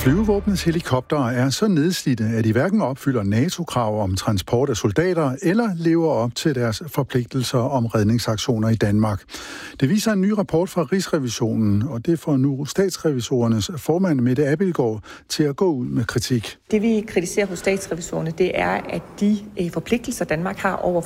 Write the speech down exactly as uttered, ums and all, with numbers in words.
Flyvevåbnets helikoptere er så nedslidte, at de hverken opfylder NATO-krav om transport af soldater eller lever op til deres forpligtelser om redningsaktioner i Danmark. Det viser en ny rapport fra Rigsrevisionen, og det får nu statsrevisorernes formand Mette Abildgaard til at gå ud med kritik. Det vi kritiserer hos statsrevisorerne, det er, at de forpligtelser Danmark har over